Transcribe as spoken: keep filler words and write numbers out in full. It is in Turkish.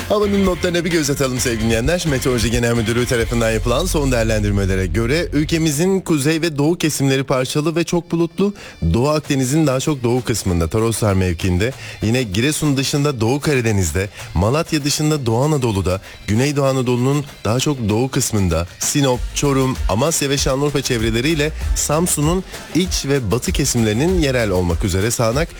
Havanın notlarına bir göz atalım sevgili dinleyenler. Meteoroloji Genel Müdürlüğü tarafından yapılan son değerlendirmelere göre ülkemizin kuzey ve doğu kesimleri parçalı ve çok bulutlu. Doğu Akdeniz'in daha çok doğu kısmında, Toroslar mevkiinde, yine Giresun dışında Doğu Karadeniz'de, Malatya dışında Doğu Anadolu'da, Güneydoğu Anadolu'nun daha çok doğu kısmında, Sinop, Çorum, Amasya ve Şanlıurfa çevreleriyle Samsun'un iç ve batı kesimlerinin yerel olmak üzere sağanak